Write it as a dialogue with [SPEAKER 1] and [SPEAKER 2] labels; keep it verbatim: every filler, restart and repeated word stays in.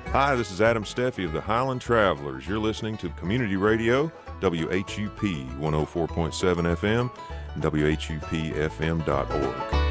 [SPEAKER 1] Hi, this is Adam Steffi of the Highland Travelers. You're listening to Community Radio, W H U P one oh four point seven F M, and W H U P F M dot org.